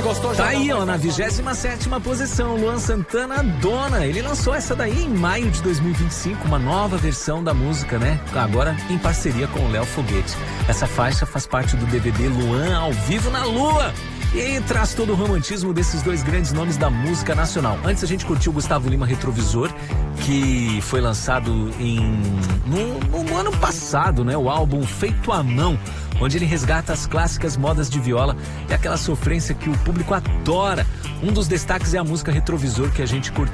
gostou já? Tá aí, ó, na 27ª posição, Luan Santana, Dona. Ele lançou essa daí em maio de 2025, uma nova versão da música, né? Agora em parceria com o Léo Foguete. Essa faixa faz parte do DVD Luan ao Vivo na Lua. E traz todo o romantismo desses dois grandes nomes da música nacional. Antes a gente curtiu o Gustavo Lima Retrovisor, que foi lançado no ano passado, né? O álbum Feito à Mão, onde ele resgata as clássicas modas de viola e aquela sofrência que o público adora. Um dos destaques é a música Retrovisor, que a gente curtiu